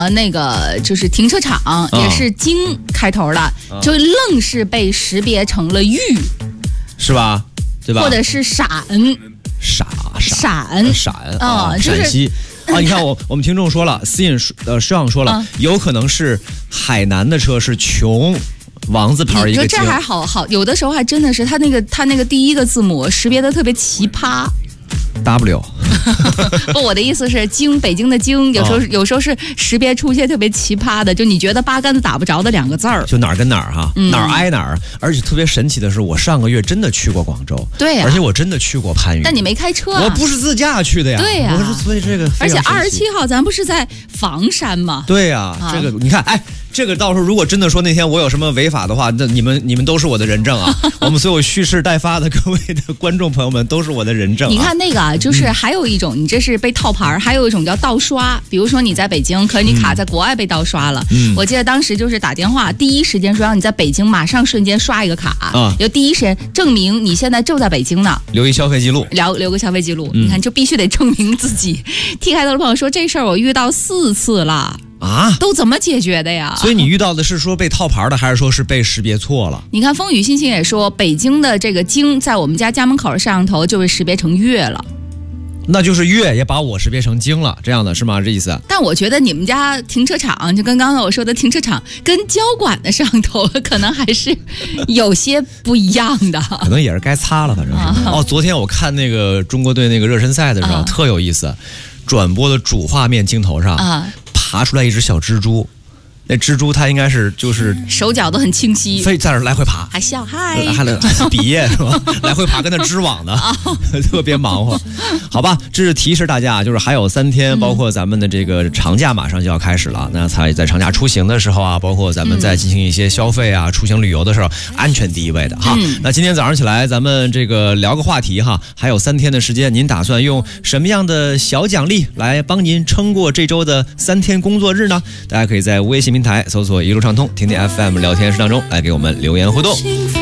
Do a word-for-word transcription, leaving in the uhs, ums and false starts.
呃，那个就是停车场、嗯、也是京开头的、嗯，就愣是被识别成了豫， 是吧？对吧？ 或者是陕， 陕陕陕啊， 陕西。啊，你看我我们听众说了，思颖呃摄像说了、嗯，有可能是海南的车是穷。王字牌一个， 你说这还好好，有的时候还真的是他那个他那个第一个字母识别的特别奇葩。 W 不，我的意思是京，北京的京，有时候、哦、有时候是识别出一些特别奇葩的，就你觉得八竿子打不着的两个字儿， 就哪儿跟哪儿哈、嗯，哪儿挨哪儿。而且特别神奇的是，我上个月真的去过广州， 对呀、啊， 而且我真的去过番禺， 但你没开车、啊， 我不是自驾去的呀， 对呀、 啊，我说所以这个非常神奇， 而且二十七号咱不是在房山吗？ 对呀、啊啊，这个你看，哎。这个到时候如果真的说那天我有什么违法的话，那你们你们都是我的人证啊！我们所有蓄势待发的各位的观众朋友们都是我的人证、啊。 你看那个啊，就是还有一种，嗯、你这是被套牌，还有一种叫盗刷。比如说你在北京，可是你卡在国外被盗刷了。嗯，我记得当时就是打电话，第一时间说让你在北京马上瞬间刷一个卡，啊，就第一时间证明你现在就在北京呢， 留一消费记录， 留留个消费记录、嗯。你看，就必须得证明自己。T 开头的朋友说这事儿我遇到四次了。 啊， 都怎么解决的呀？ 所以你遇到的是说被套牌的，还是说是被识别错了？ 你看风雨信息也说，北京的这个京在我们家家门口的摄像头就被识别成粤了， 那就是粤也把我识别成京了，这样的是吗？这意思？ 但我觉得你们家停车场就跟刚才我说的停车场跟交管的摄像头可能还是有些不一样的， 可能也是该擦了，反正是。啊、哦，昨天我看那个中国队那个热身赛的时候、啊、特有意思，转播的主画面镜头上啊。爬出来一只小蜘蛛，那蜘蛛它应该是就是手脚都很清晰， 飞在那来回爬， 还笑嗨， 还能比耶是吧？来回爬跟那织网的，特别忙活。好吧，这是提示大家，就是还有三天，包括咱们的这个长假马上就要开始了。那才在长假出行的时候啊，包括咱们在进行一些消费啊、出行旅游的时候，安全第一位的哈。那今天早上起来，咱们这个聊个话题哈，还有三天的时间，您打算用什么样的小奖励来帮您撑过这周的三天工作日呢？大家可以在微信平台搜索一路畅通，听听 F M 聊天室当中来给我们留言互动。